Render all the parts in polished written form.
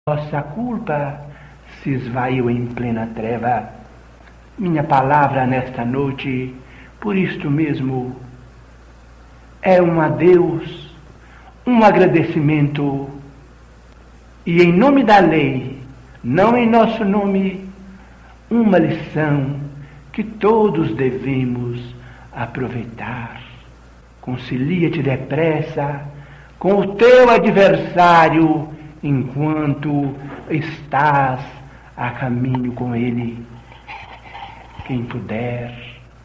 Nossa culpa se esvaiu em plena treva. Minha palavra nesta noite, por isto mesmo, é um adeus, um agradecimento, e em nome da lei, não em nosso nome, uma lição que todos devemos aproveitar. Concilia-te depressa com o teu adversário enquanto estás a caminho com ele. Quem puder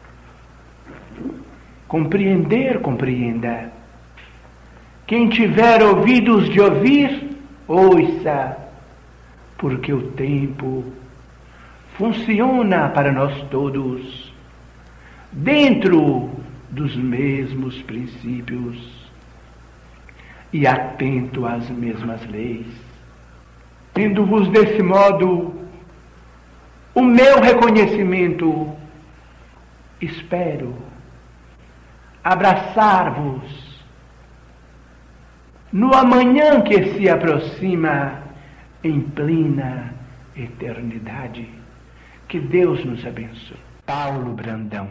compreender, compreenda. Quem tiver ouvidos de ouvir, ouça, porque o tempo funciona para nós todos dentro dos mesmos princípios e atento às mesmas leis. Tendo-vos desse modo o meu reconhecimento, espero abraçar-vos no amanhã que se aproxima em plena eternidade. Que Deus nos abençoe. Paulo Brandão.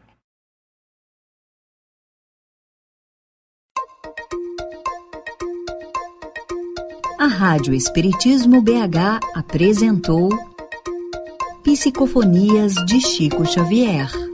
A Rádio Espiritismo BH apresentou Psicofonias de Chico Xavier.